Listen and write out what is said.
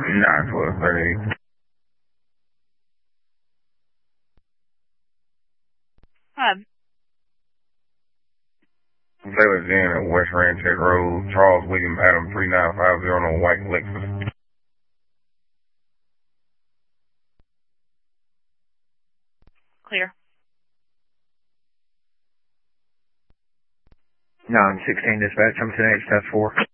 91238. Taylor Jan at West Ranchette Road, Charles William Adam 3950 on White Lexus. Clear. 916 dispatch, I'm 10H, test 4.